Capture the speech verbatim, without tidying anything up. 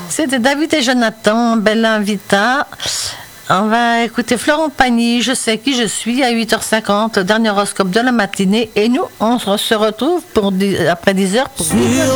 C'était David et Jonathan, Bella Vita. On va écouter Florent Pagny, Je sais qui je suis, à huit heures cinquante, dernier horoscope de la matinée. Et nous, on se retrouve pour dix, après dix heures pour vivre